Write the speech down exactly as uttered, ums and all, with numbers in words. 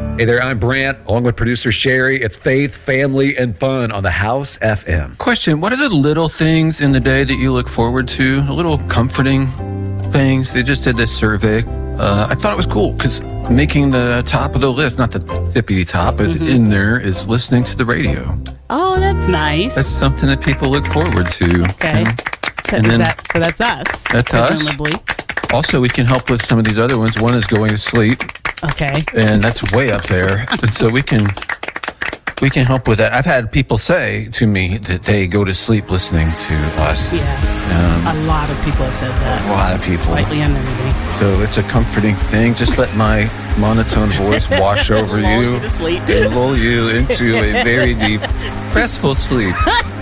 Hey there, I'm Brant, along with producer Sherry. It's faith, family, and fun on the House F M. Question, what are the little things in the day that you look forward to? The little comforting things? They just did this survey. Uh, I thought it was cool because making the top of the list, not the tippity top, but mm-hmm. in there is listening to the radio. Oh, that's nice. That's something that people look forward to. Okay. You know? And then, that, so that's us. That's presumably. us. Also, we can help with some of these other ones. One is going to sleep. Okay. And that's way up there. And so we can we can help with that. I've had people say to me that they go to sleep listening to us. Yeah. Um, a lot of people have said that. A lot of people. Slightly unnerving. So it's a comforting thing. Just let my monotone voice wash over lull you you to sleep. and lull you into a very deep, restful sleep.